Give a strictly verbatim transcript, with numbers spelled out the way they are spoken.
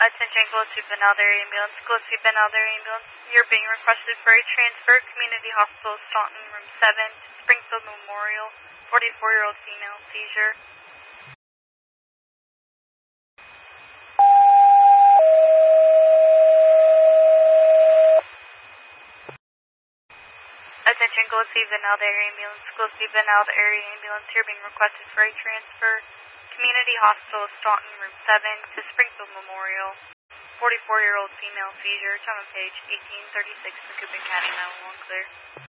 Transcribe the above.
Attention, Gillespie Benalder Ambulance. Gillespie Benalder Ambulance. You're being requested for a transfer. Community Hospital, Staunton, room seven, Springfield Memorial. forty-four-year-old female, seizure. Attention, Gillespie Benalder Ambulance. Gillespie Benalder Area Ambulance. You're being requested for a transfer. Community Hospital, Staunton, room seven, to Springfield Memorial. forty-four-year-old female, seizure. Time of page eighteen thirty-six, Macoupin County, nine one one clear.